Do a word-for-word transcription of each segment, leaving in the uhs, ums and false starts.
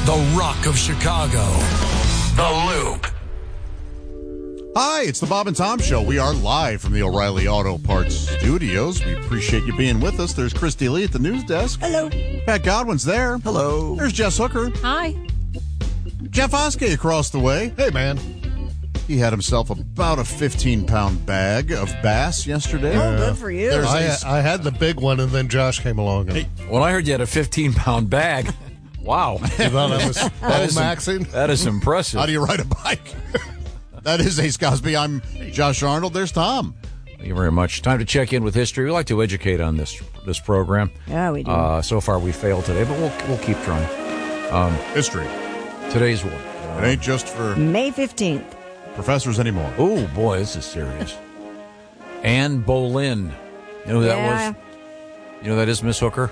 The Rock of Chicago. The Loop. Hi, it's the Bob and Tom Show. We are live from the O'Reilly Auto Parts studios. We appreciate you being with us. There's Christy Lee at the news desk. Hello. Pat Godwin's there. Hello. There's Jess Hooker. Hi. Jeff Oskey across the way. Hey, man. He had himself about a fifteen-pound bag of bass yesterday. Oh, good for you. There's I, a- I had the big one, and then Josh came along. And Hey. Well, I heard you had a fifteen-pound bag. Wow. you thought I was That is, maxing? that is impressive. How do you ride a bike? That is Ace Cosby. I'm Josh Arnold. There's Tom. Thank you very much. Time to check in with history. We like to educate on this this program. Yeah, we do. Uh, so far, we failed today, but we'll we'll keep trying. History. Today's one. It ain't just for May fifteenth. professors anymore. Oh, boy, this is serious. Anne Boleyn. You know who Yeah. that was? You know who that is, Miss Hooker?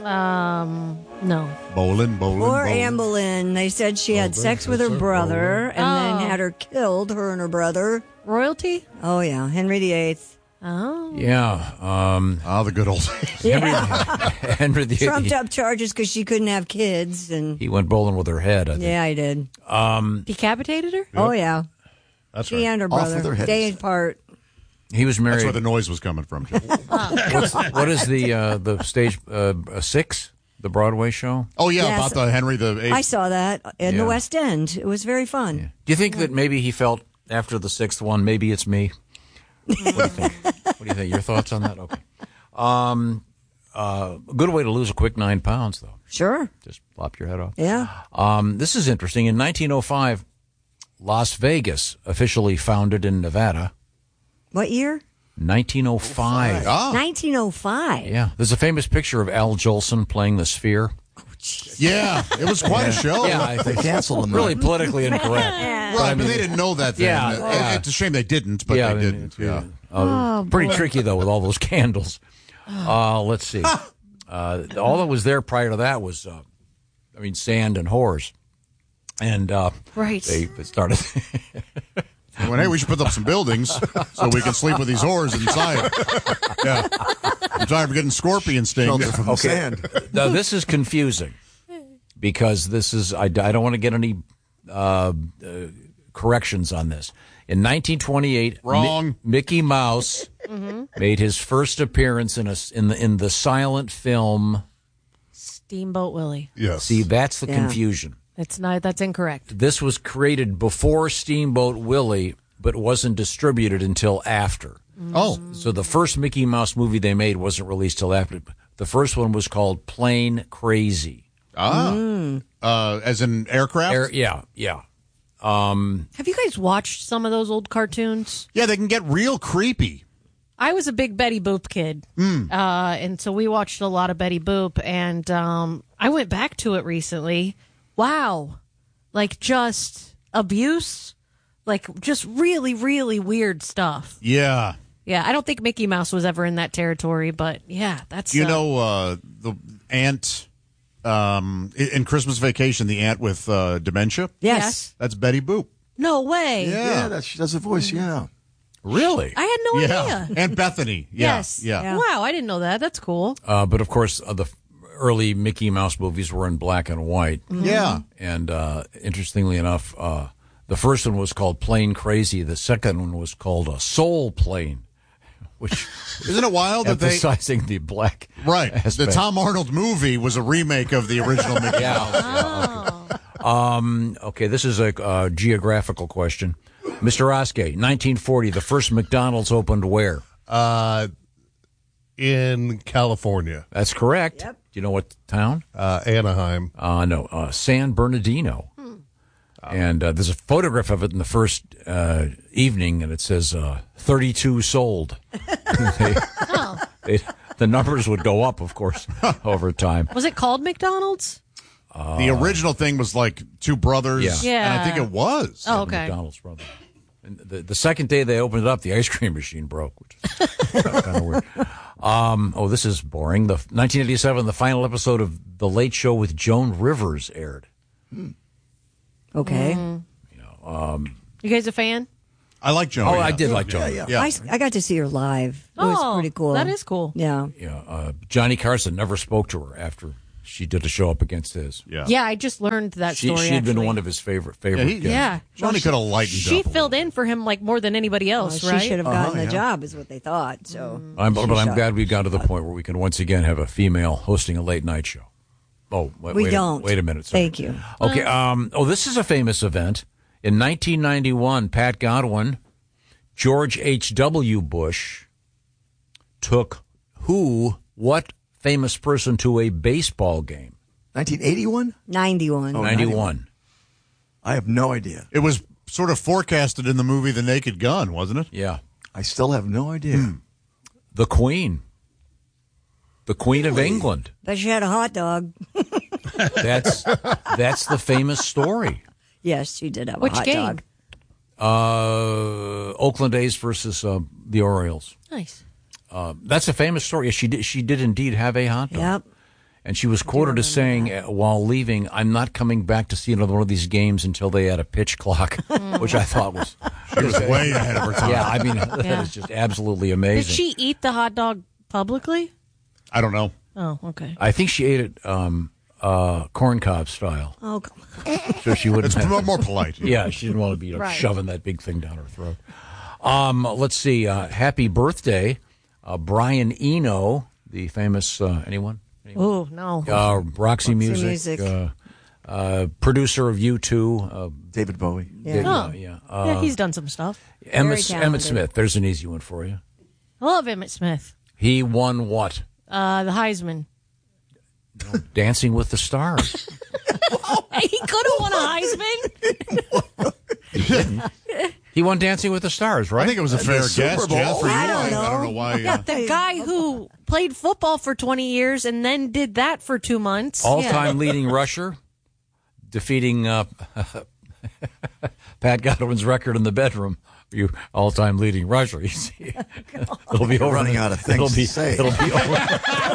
Um, no. Bowling, bowling, Poor bowling. Anne Boleyn. They said she had sex with her brother and Oh. then had her killed, her and her brother. Royalty? Oh, yeah. Henry the Eighth. Oh. Yeah. Um, Ah, the good old days. Yeah. Henry the Trumped he, up charges because she couldn't have kids. And he went bowling with her head, I think. yeah, I did. Decapitated her? Oh, yeah. That's She right. and her Off brother. with their heads. Day apart. He was That's married. where the noise was coming from. Jeff. What's, what is the uh, the stage uh, uh, six? The Broadway show? Oh, yeah, Yes. about the Henry the Eighth. I saw that in Yeah. the West End. It was very fun. Do you think that maybe he felt after the sixth one, maybe it's me? What do you think? What do you think? Your thoughts on that? Okay. Um, uh, a good way to lose a quick nine pounds, though. Sure. Just flop your head off. Yeah. Um, this is interesting. In nineteen oh five, Las Vegas officially founded in Nevada. What year? nineteen oh five. Ah, nineteen oh five. Yeah. There's a famous picture of Al Jolson playing the Sphere. yeah, it was quite a show. Yeah, I They think canceled him. really politically incorrect. Right, but they didn't know that then. Yeah, It- yeah. It's a shame they didn't, but Yeah, they I mean, didn't. it's, Yeah. Uh, pretty tricky, though, with all those candles. Uh, let's see. Uh, all that was there prior to that was, uh, I mean, sand and whores. And uh, Right. they started. They went, hey, we should put up some buildings so we can sleep with these whores inside. Yeah. I'm tired of getting scorpion sting. Okay. Now, this is confusing because this is, I, I don't want to get any uh, uh, corrections on this. In nineteen twenty-eight, Wrong. Mi- Mickey Mouse made his first appearance in a in the in the silent film. Steamboat Willie. Yes. See, that's the Yeah. confusion. That's not. That's incorrect. This was created before Steamboat Willie, but wasn't distributed until after. Oh, So the first Mickey Mouse movie they made wasn't released till after. The first one was called Plane Crazy. ah. Uh, as in aircraft? Air, yeah, yeah. Have you guys watched some of those old cartoons? Yeah, they can get real creepy. I was a big Betty Boop kid, uh, and so we watched a lot of Betty Boop. And um, I went back to it recently. Wow, like just abuse, like just really, really weird stuff. Yeah. Yeah, I don't think Mickey Mouse was ever in that territory, but yeah, that's You uh, know, uh, the ant um, in in Christmas Vacation, the ant with uh, dementia? Yes. Yes. That's Betty Boop. No way. Yeah, that, she does a voice, yeah. Really? I had no Yeah. idea. And Bethany. Yeah. Yes. Yeah. Yeah. Wow, I didn't know that. That's cool. Uh, but of course, uh, the f- early Mickey Mouse movies were in black and white. Yeah. And uh, interestingly enough, uh, the first one was called Plane Crazy. The second one was called a Soul Plane, which Isn't it wild that they. emphasizing the black Right. The aspect. Tom Arnold movie was a remake of the original Mickey Mouse. Um, okay, this is a uh, geographical question. Mister Oskey, nineteen forty, the first McDonald's opened where? Uh, in California, That's correct. Yep. Do you know what town? uh, Anaheim. Uh, no, uh, San Bernardino. And uh, there's a photograph of it in the first uh, evening, and it says uh, thirty-two sold. they, they, the numbers would go up, of course, over time. Was it called McDonald's? The original thing was like two brothers. Yeah. Yeah. And I think it was. Oh, okay. McDonald's, brother. And the, the second day they opened it up, the ice cream machine broke, which is kind of weird. Um, oh, this is boring. The nineteen eighty-seven, the final episode of The Late Show with Joan Rivers aired. Okay. You guys a fan? I like Joan. Oh, yeah. I did like Joan. yeah. Rivers. Yeah. I, s- I got to see her live. It was oh, pretty cool. That is cool. Yeah. Yeah, uh, Johnny Carson never spoke to her after she did a show up against his. Yeah. Yeah, I just learned that She, story. she'd been actually. one of his favorite favorite Yeah, he- guests. Yeah. Johnny could have lightened She up. a filled little. in for him like more than anybody Well, else, she right? should have Uh-huh, gotten the yeah. job, is what they thought. So, I'm, she but I'm shot- glad we got to the point where we can once again have a female hosting a late night show. Oh, wait, We wait, don't. A, wait a minute. Sorry. Thank you. Okay. Um. Oh, this is a famous event. In nineteen ninety-one, Pat Godwin, George H W. Bush took who, what famous person to a baseball game? nineteen eighty-one? ninety-one. Oh, ninety-one. I have no idea. It was sort of forecasted in the movie The Naked Gun, wasn't it? Yeah. I still have no idea. The Queen. The Queen of England. But she had a hot dog. That's that's the famous story. Yes, she did have Which a hot game? dog. Uh, Oakland A's versus uh, the Orioles. Nice. Uh, that's a famous story. She did. She did indeed have a hot dog. Yep. And she was quoted as saying uh, while leaving, "I'm not coming back to see another one of these games until they add a pitch clock," which I thought was She was way ahead of her time. yeah. I mean, that Yeah. is just absolutely Did amazing. she eat the hot dog publicly? I don't know. Oh, okay. I think she ate it um, uh, corn cob style, Oh, come on. so she wouldn't. It's have- more, more polite. Yeah, she didn't want to be you know, Right. shoving that big thing down her throat. Um, let's see. Uh, happy birthday, uh, Brian Eno, the famous uh, anyone? anyone? Oh, no. Uh, Roxy, Music, Music. Uh, uh, producer of U two. Uh, David Bowie. Yeah. did, uh, Oh. yeah. Uh, yeah, he's done some stuff. Emmett, talented. Emmett Smith. There's an easy one for you. I love Emmett Smith. He won what? Uh, the Heisman. Dancing with the Stars. He could have won a Heisman. He won Dancing with the Stars, right? I think it was a fair Super guess, Bowl? Jeff. For you, I don't I, I don't know. know why. Yeah, Uh, the guy who played football for twenty years and then did that for two months. All-time leading rusher, defeating uh, Pat Godwin's record in the bedroom. You all-time leading rusher. You see, it'll be over. running out of things it'll be, to say. It'll be over.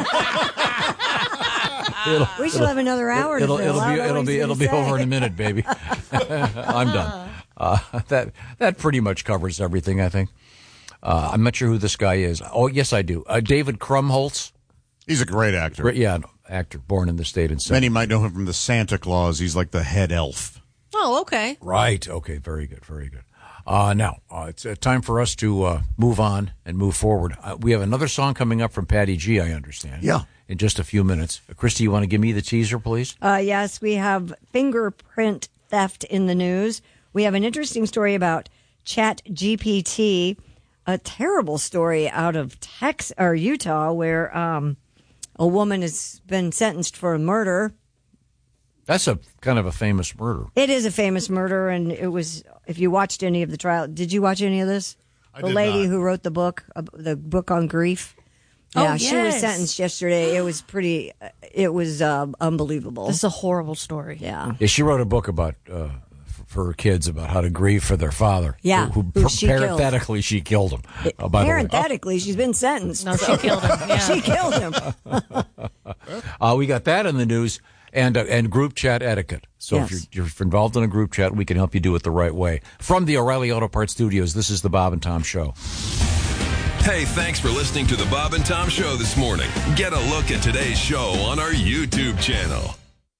it'll, We still have another hour to it'll, fill. it'll I be don't know it'll what be he's it'll gonna be over say. in a minute, baby. I'm done. Uh, that that pretty much covers everything, I think. Uh, I'm not sure who this guy is. Oh, yes, I do. Uh, David Krumholtz. he's a great actor. Great, yeah, no, actor born in the state and Many might know him from the Santa Claus. He's like the head elf. Oh, okay. Right. Okay. Very good. Very good. Uh, now, uh, it's uh, time for us to uh, move on and move forward. Uh, we have another song coming up from Patty G, I understand. Yeah. In just a few minutes. Uh, Christy, you want to give me the teaser, please? Uh, yes, we have fingerprint theft in the news. We have an interesting story about Chat G P T, a terrible story out of Texas or Utah where um, a woman has been sentenced for a murder. That's a kind of a famous murder. It is a famous murder, and it was. If you watched any of the trial, did you watch any of this? I the did lady not. who wrote the book, uh, the book on grief. Oh, Yeah, she was yes. sentenced yesterday. It was pretty. uh, It was uh, unbelievable. This is a horrible story. Yeah. Yeah, she wrote a book about uh, f- for her kids about how to grieve for their father. Yeah, who, who who par- she killed. parenthetically she killed him. Uh, by the way. Parenthetically, she's been sentenced. No, she killed him. Yeah. She killed him. Uh, we got that in the news and uh, and group chat etiquette. So Yes. if you're, you're involved in a group chat, we can help you do it the right way. From the O'Reilly Auto Parts Studios, this is the Bob and Tom Show. Hey, thanks for listening to the Bob and Tom Show this morning. Get a look at today's show on our YouTube channel.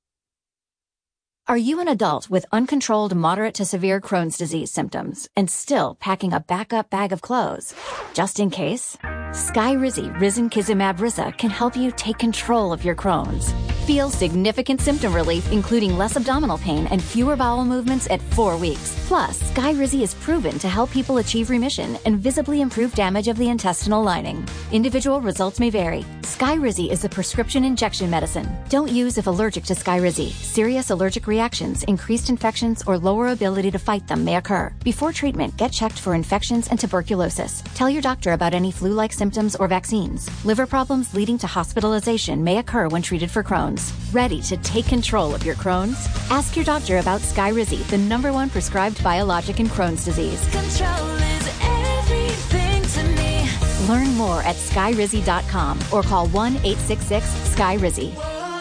Are you an adult with uncontrolled moderate to severe Crohn's disease symptoms and still packing a backup bag of clothes? Just in case? Skyrizi Risankizumab Risa can help you take control of your Crohn's. Feel significant symptom relief, including less abdominal pain and fewer bowel movements at four weeks. Plus, Skyrizi is proven to help people achieve remission and visibly improve damage of the intestinal lining. Individual results may vary. Skyrizi is a prescription injection medicine. Don't use if allergic to Skyrizi. Serious allergic reactions, increased infections, or lower ability to fight them may occur. Before treatment, get checked for infections and tuberculosis. Tell your doctor about any flu-like symptoms or vaccines. Liver problems leading to hospitalization may occur when treated for Crohn's. Ready to take control of your Crohn's? Ask your doctor about Skyrizi, the number one prescribed biologic in Crohn's disease. Control is everything to me. Learn more at skyrizi dot com or call one eight six six Skyrizi.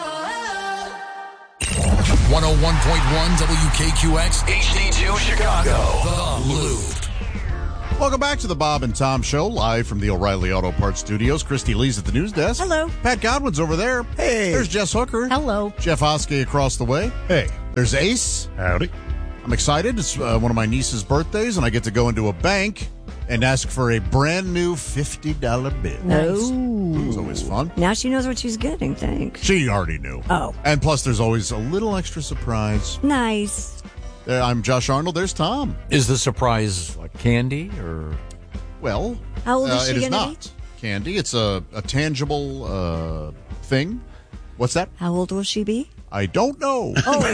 one oh one point one W K Q X H D two Chicago. The Loop. Welcome back to the Bob and Tom Show, live from the O'Reilly Auto Parts Studios. Christy Lee's at the news desk. Hello. Pat Godwin's over there. Hey. There's Jess Hooker. Hello. Jeff Oskey across the way. Hey. There's Ace. Howdy. I'm excited. It's uh, one of my niece's birthdays, and I get to go into a bank and ask for a brand new fifty dollar bill. Oh. It's always fun. Now she knows what she's getting, thanks. She already knew. Oh. And plus, there's always a little extra surprise. Nice. There, I'm Josh Arnold. There's Tom. Is the surprise like candy or? Well, How old is uh, she it is gonna not candy. It's a, a tangible uh, thing. What's that? How old will she be? I don't know.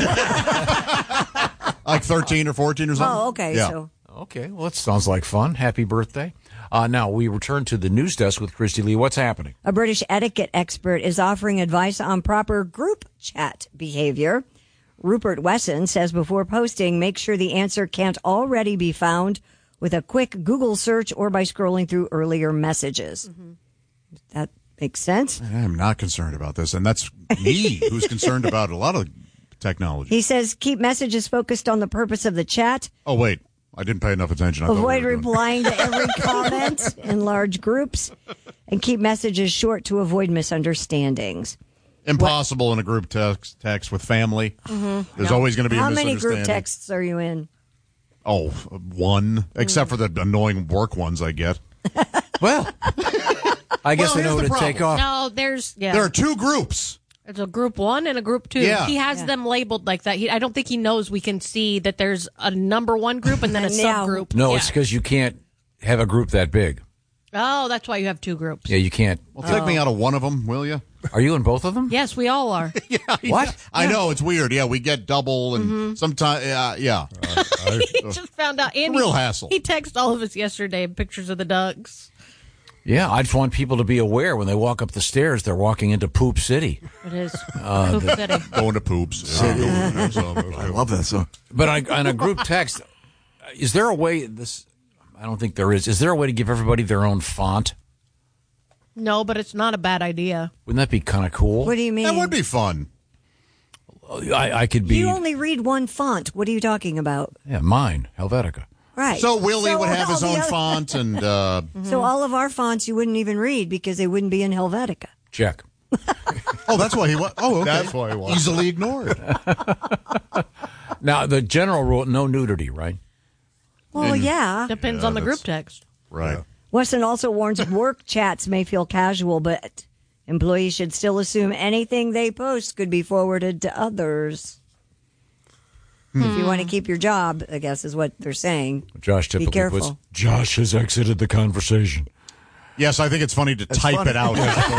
Oh, Like thirteen or fourteen or something. oh okay. Yeah. So Okay, well, that sounds like fun. Happy birthday. Uh, now, we return to the news desk with Christy Lee. What's happening? a British etiquette expert is offering advice on proper group chat behavior. Rupert Wesson says before posting, make sure the answer can't already be found with a quick Google search or by scrolling through earlier messages. Mm-hmm. That makes sense. I'm not concerned about this, and that's me who's concerned about a lot of technology. He says keep messages focused on the purpose of the chat. Oh, wait. I didn't pay enough attention. I thought we Avoid were doing- replying to every comment in large groups and keep messages short to avoid misunderstandings. Impossible in a group text, text with family. Mm-hmm. There's always going to be How a many misunderstanding. group texts are you in? Oh, one. Except for the annoying work ones I get. Well, I guess Well, I know here's to the take problem. off. No, there's yeah. There are two groups. There's a group one and a group two. Yeah. He has Yeah. them labeled like that. He, I don't think he knows we can see that there's a number one group and then a Yeah. subgroup. No, Yeah. it's because you can't have a group that big. Oh, that's why you have two groups. Yeah, you can't. Well, take me out of one of them, will you? Are you in both of them? Yes, we all are. What? I know, it's weird. Yeah, we get double, and sometimes, uh, yeah. He just found out. And Real he, hassle. He texted all of us yesterday pictures of the ducks. Yeah, I just want people to be aware when they walk up the stairs, they're walking into Poop City. It is. Uh, Poop City. Going to poops. I love that song. But on, on a group text, is there a way, this, I don't think there is, is there a way to give everybody their own font? No, but it's not a bad idea. Wouldn't that be kind of cool? What do you mean? That would be fun. I, I could be, You only read one font. What are you talking about? yeah, mine, Helvetica. Right. So Willie So would have all his the own other- font, and uh, So all of our fonts you wouldn't even read because they wouldn't be in Helvetica. Check. oh, that's why he was. Oh, okay. That's why he was. Easily ignored. Now, the general rule, no nudity, right? Well, yeah. Depends on the group text. Right. Weston also warns work chats may feel casual, but employees should still assume anything they post could be forwarded to others. If you want to keep your job, I guess is what they're saying. Josh Be typically careful. puts, Josh has exited the conversation. Yes, I think it's funny to type funny. it out.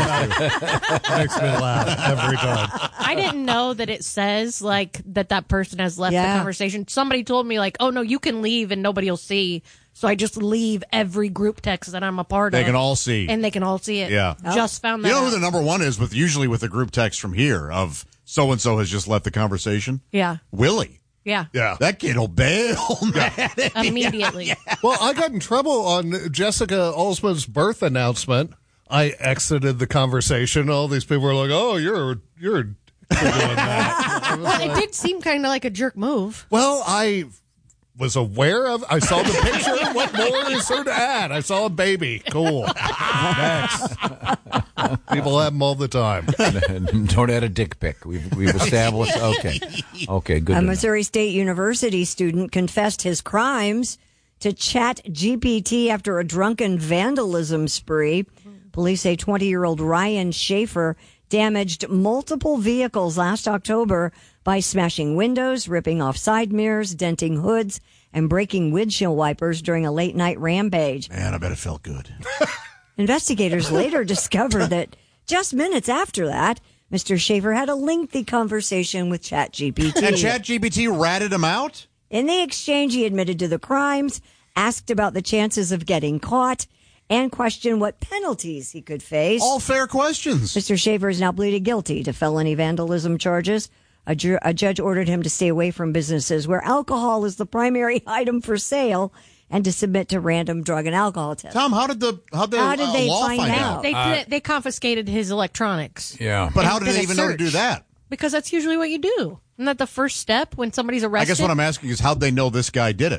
Makes me laugh every time. I didn't know that it says like that that person has left Yeah. the conversation. Somebody told me like, oh no, you can leave and nobody will see. So I just leave every group text that I'm a part They of. can all see. and they can all see it. Yeah. Just found that You know who out. the number one is with? Usually with the group text from here of so and so has just left the conversation. Yeah. Willie. Yeah. Yeah. That kid will bail, man. Immediately. Well, I got in trouble on Jessica Alsman's birth announcement. I exited the conversation. All these people were like, "Oh, you're you're doing that." Well, it did seem kind of like a jerk move. Well, I was aware of. I saw the picture. What more is there to add? I saw a baby. Cool. Next. People have them all the time. Don't add a dick pic. We've, we've established. Okay. Okay, good. A to know. Missouri State University student confessed his crimes to Chat G P T after a drunken vandalism spree. Police say twenty-year-old Ryan Schaefer damaged multiple vehicles last October by smashing windows, ripping off side mirrors, denting hoods, and breaking windshield wipers during a late-night rampage. Man, I bet it felt good. Investigators later discovered that just minutes after that, Mister Schaefer had a lengthy conversation with Chat G P T. And ChatGPT ratted him out? In the exchange, he admitted to the crimes, asked about the chances of getting caught, and questioned what penalties he could face. All fair questions. Mister Schaefer has now pleaded guilty to felony vandalism charges. A, ju- a judge ordered him to stay away from businesses where alcohol is the primary item for sale and to submit to random drug and alcohol tests. Tom, how did the how did, How did uh, they law find find out? out? They did, they confiscated his electronics. Yeah. But how and did did they a even know to do search. that? Because that's usually what you do. Isn't that the first step when somebody's I arrested? guess what I'm asking is how'd they know this guy did it?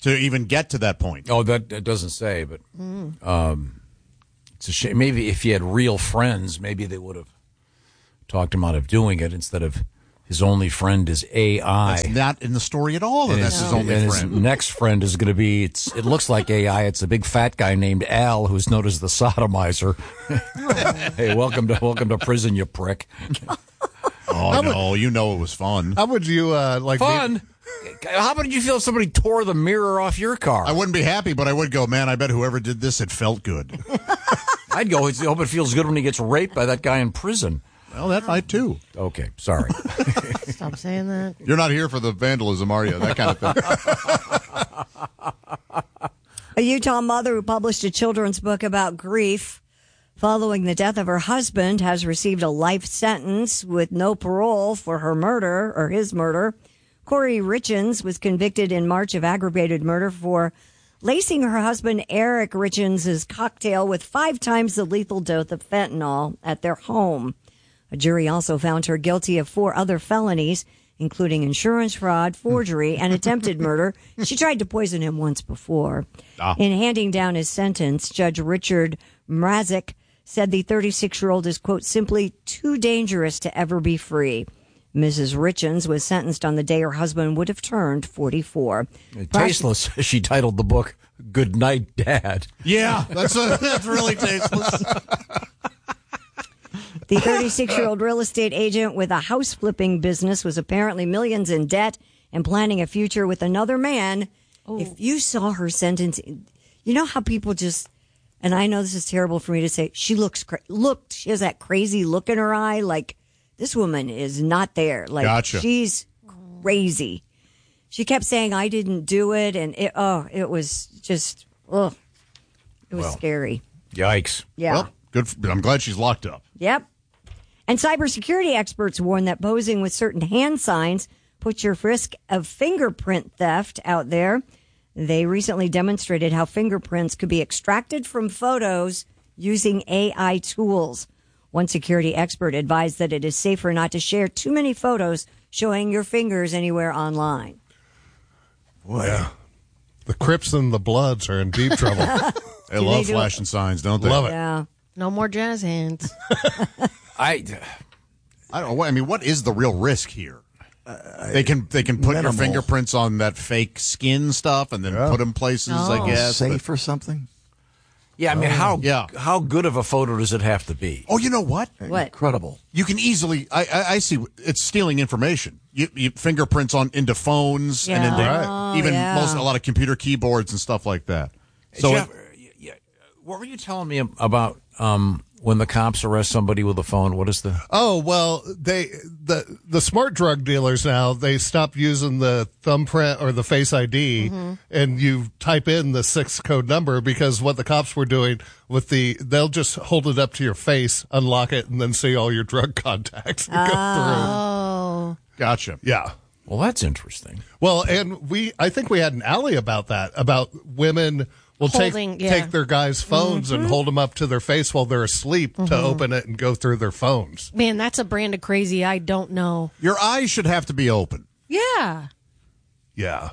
to even get to that point. Oh, that, that doesn't say, but um, it's a shame. Maybe if he had real friends, maybe they would have talked him out of doing it instead of his only friend is A I. That's not in the story at all. That And that's his, his only and friend. his next friend is going to be, it's, it looks like A I. It's a big fat guy named Al who's known as the sodomizer. Hey, welcome to welcome to prison, you prick. Oh, no, you know it was fun. How would you uh, like Fun? How about you feel if somebody tore the mirror off your car? I wouldn't be happy, but I would go, man, I bet whoever did this, it felt good. I'd go, I hope it feels good when he gets raped by that guy in prison. Well, that might too. Okay, sorry. Stop saying that. You're not here for the vandalism, are you? That kind of thing. A Utah mother who published a children's book about grief following the death of her husband has received a life sentence with no parole for her murder or his murder. Corey Richens was convicted in March of aggravated murder for lacing her husband Eric Richens' cocktail with five times the lethal dose of fentanyl at their home. A jury also found her guilty of four other felonies, including insurance fraud, forgery, and attempted murder. She tried to poison him once before. Ah. In handing down his sentence, Judge Richard Mrazek said the thirty-six-year-old is, quote, simply too dangerous to ever be free. Missus Richens was sentenced on the day her husband would have turned forty-four. Tasteless, she titled the book, Good Night, Dad. Yeah, that's a, that's really tasteless. The thirty-six-year-old real estate agent with a house flipping business was apparently millions in debt and planning a future with another man. Oh. If you saw her sentence, you know how people just, and I know this is terrible for me to say, she looks, cra- looked, she has that crazy look in her eye, like this woman is not there. Like Gotcha. she's crazy. She kept saying, I didn't do it. And it, oh, it was just, ugh, it was Well. scary. Yikes. Yeah. Well, good. For, I'm glad she's locked up. Yep. And cybersecurity experts warn that posing with certain hand signs puts your risk of fingerprint theft out there. They recently demonstrated how fingerprints could be extracted from photos using A I tools. One security expert advised that it is safer not to share too many photos showing your fingers anywhere online. Boy. Yeah. The Crips and the Bloods are in deep trouble. They Do love they do flashing signs, don't they? Love it. Yeah. No more jazz hands. I, I don't know. I mean, what is the real risk here? they can they can put minimal. your fingerprints on that fake skin stuff and then Yeah. put them places. Oh. I guess. but- Safe or something? yeah, I mean, how Yeah. how good of a photo does it have to be? Oh, you know what? What? Incredible. You can easily. I, I, I see. It's stealing information. You, you fingerprints on into phones and into Yeah. even Oh, yeah. most a lot of computer keyboards and stuff like that. So Jeff, it- y- y- what were you telling me about um, when the cops arrest somebody with a phone? What is the? Oh well, they the the smart drug dealers now they stopped using the thumbprint or the Face I D, and you type in the six code number because what the cops were doing with the they'll just hold it up to your face, unlock it, and then see all your drug contacts and go Oh. gotcha. through. Yeah. Well, that's interesting. Well, and we I think we had an alley about that about women will Holding, take yeah. take their guys' phones and hold them up to their face while they're asleep to open it and go through their phones. Man, that's a brand of crazy I don't know. Your eyes should have to be open, Yeah. Yeah.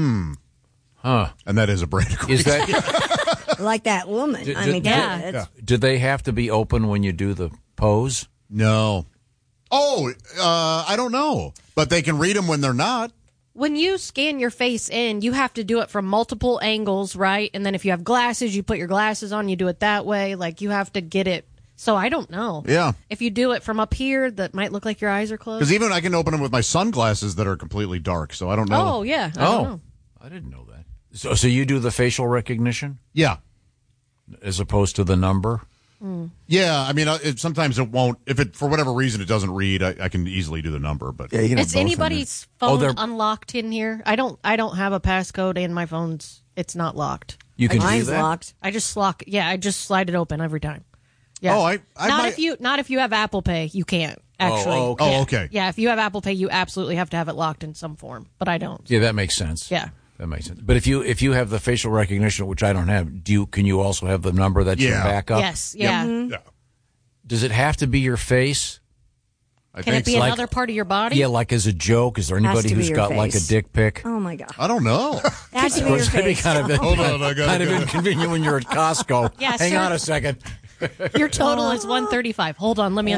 Huh? and that is a brand of crazy. Is that? Like that woman. Did- I did- mean, yeah. God, it's- Do they have to be open when you do the pose? No. Oh, uh, I don't know, but they can read them when they're not. When you scan your face in, you have to do it from multiple angles, right? And then if you have glasses, you put your glasses on, you do it that way. Like you have to get it. So I don't know. Yeah. If you do it from up here, that might look like your eyes are closed. Because even I can open them with my sunglasses that are completely dark, so I don't know. Oh, yeah. I oh, don't know. I didn't know that. So, so you do the facial recognition Yeah. as opposed to the number? Yeah, I mean, uh, it, sometimes it won't. If it for whatever reason it doesn't read, I, I can easily do the number. But Yeah, you can have Is both in anybody's Oh, phone they're- unlocked in here? I don't. I don't have a passcode, and my phone's it's not locked. You can do mine's that. locked. I just lock. Yeah, I just slide it open every time. Yeah. Oh, I- I not might- if you not if you have Apple Pay, you can't actually. oh, okay. Oh, Yeah. okay. Yeah, if you have Apple Pay, you absolutely have to have it locked in some form. But I don't. Yeah, that makes sense. Yeah. That makes sense. But if you if you have the facial recognition, which I don't have, do you can you also have the number that you Yeah. can back up? Yes. Yeah. Yeah. Does it have to be your face? I Can it think be so. another part of your body? Yeah, like as a joke. Is there Has anybody to be who's your got like a face. dick pic? Oh my god! I don't know. It has to Of be your course, that'd be face. kind of, Hold on, I gotta kind of get it. inconvenient when you're at Costco. Yeah, Hang sir. on a second. Your total is one thirty-five. Hold on, let me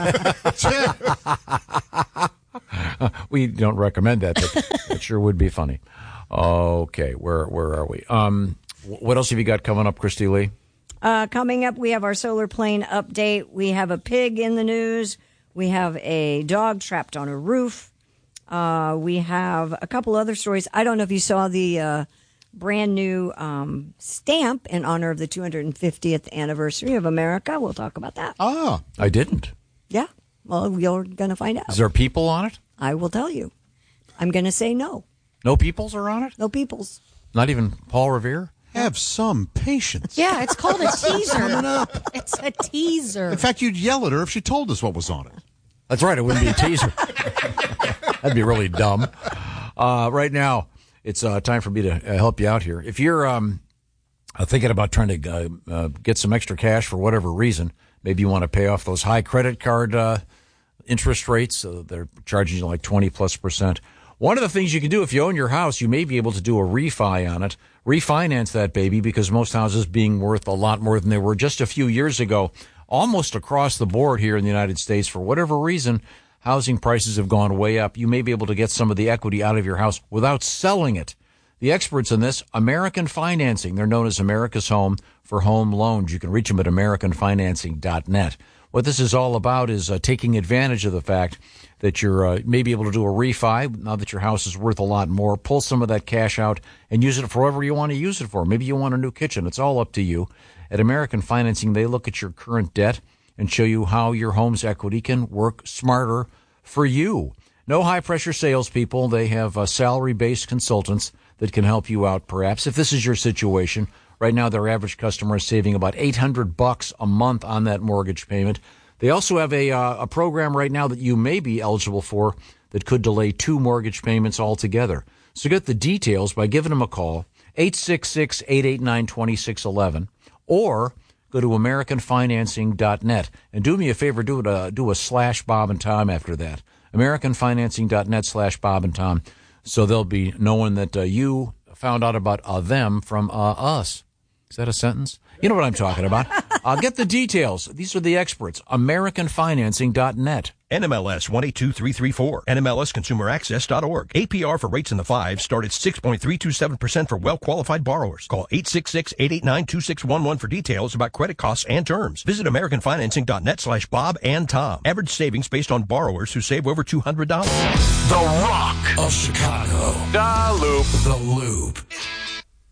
unzip. We don't recommend that, but it sure would be funny. Okay, where where are we? Um, wh- what else have you got coming up, Christy Lee? Uh, coming up, we have our solar plane update. We have a pig in the news. We have a dog trapped on a roof. Uh, we have a couple other stories. I don't know if you saw the uh, brand new um, stamp in honor of the two hundred fiftieth anniversary of America. We'll talk about that. Ah, I didn't. Yeah. Well, you're going to find out. Is there people on it? I will tell you. I'm going to say no. No peoples are on it? No peoples. Not even Paul Revere? have some patience. Yeah, it's called a teaser. Coming up. It's a teaser. In fact, you'd yell at her if she told us what was on it. That's right. It wouldn't be a teaser. That'd be really dumb. Uh, right now, it's uh, time for me to uh, help you out here. If you're um, uh, thinking about trying to uh, uh, get some extra cash for whatever reason, maybe you want to pay off those high credit card uh, interest rates. Uh, they're charging you like twenty plus percent. One of the things you can do if you own your house, you may be able to do a refi on it, refinance that baby, because most houses being worth a lot more than they were just a few years ago. Almost across the board here in the United States, for whatever reason, housing prices have gone way up. You may be able to get some of the equity out of your house without selling it. The experts in this, American Financing, they're known as America's Home for home loans. You can reach them at american financing dot net. What this is all about is uh, taking advantage of the fact that you're uh, maybe able to do a refi now that your house is worth a lot more. Pull some of that cash out and use it for whatever you want to use it for. Maybe you want a new kitchen. It's all up to you. At American Financing, they look at your current debt and show you how your home's equity can work smarter for you. No high-pressure salespeople. They have uh, salary-based consultants that can help you out, perhaps. If this is your situation, right now their average customer is saving about eight hundred bucks a month on that mortgage payment. They also have a, uh, a program right now that you may be eligible for that could delay two mortgage payments altogether. So get the details by giving them a call, eight six six, eight eight nine, two six one one. Or go to american financing dot net. And do me a favor, do it, uh, do a slash Bob and Tom after that. american financing dot net slash Bob and Tom. So they'll be knowing that uh, you found out about uh, them from uh, us. Is that a sentence? You know what I'm talking about. Uh, get the details. These are the experts. american financing dot net. N M L S one eight two three three four. N M L S consumer access dot org. A P R for rates in the fives start at six point three two seven percent for well-qualified borrowers. Call eight six six, eight eight nine, two six one one for details about credit costs and terms. Visit american financing dot net slash Bob and Tom. Average savings based on borrowers who save over two hundred dollars. The Rock of Chicago. The Loop. The Loop.